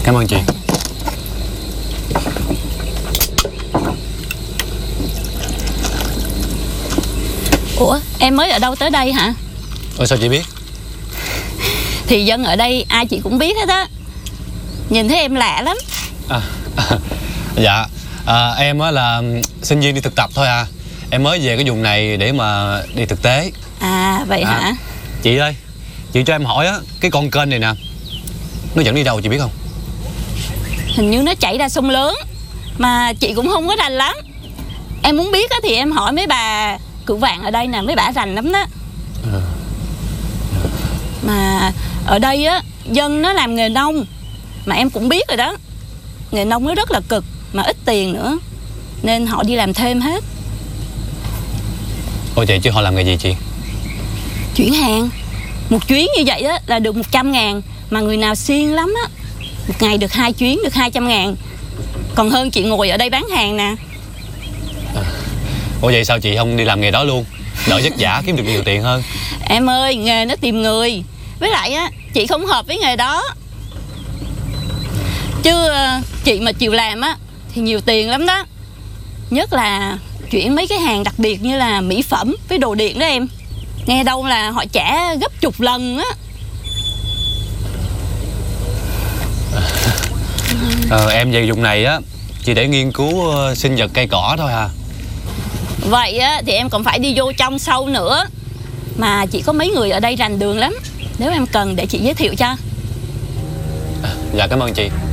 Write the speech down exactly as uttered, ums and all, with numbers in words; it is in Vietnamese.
Cảm ơn chị. Ủa em mới ở đâu tới đây hả? Ủa sao chị biết? Thì dân ở đây ai chị cũng biết hết á. Nhìn thấy em lạ lắm. À, à, dạ à, em á là sinh viên đi thực tập thôi à. Em mới về cái vùng này để mà đi thực tế. À vậy à, hả? Chị ơi, chị cho em hỏi á, cái con kênh này nè, nó dẫn đi đâu chị biết không? Hình như nó chảy ra sông lớn, mà chị cũng không có rành lắm. Em muốn biết á thì em hỏi mấy bà cửu vạn ở đây nè, mấy bà rành lắm đó. à. Mà ở đây á, dân nó làm nghề nông. Mà em cũng biết rồi đó, nghề nông nó rất là cực, mà ít tiền nữa, nên họ đi làm thêm hết. Ôi vậy chứ họ làm nghề gì chị? Chuyển hàng. Một chuyến như vậy đó là được một trăm ngàn. Mà người nào siêng lắm á, một ngày được hai chuyến được hai trăm ngàn. Còn hơn chị ngồi ở đây bán hàng nè. à. Ủa vậy sao chị không đi làm nghề đó luôn, đỡ vất vả kiếm được nhiều tiền hơn? Em ơi, nghề nó tìm người. Với lại á, chị không hợp với nghề đó. Chứ chị mà chịu làm á thì nhiều tiền lắm đó. Nhất là chuyển mấy cái hàng đặc biệt như là mỹ phẩm với đồ điện đó em. Nghe đâu là họ trả gấp chục lần á. Ờ, em về vùng này á chỉ để nghiên cứu sinh vật cây cỏ thôi à. Vậy á thì em còn phải đi vô trong sâu nữa. Mà chị có mấy người ở đây rành đường lắm, nếu em cần để chị giới thiệu cho. Dạ cảm ơn chị.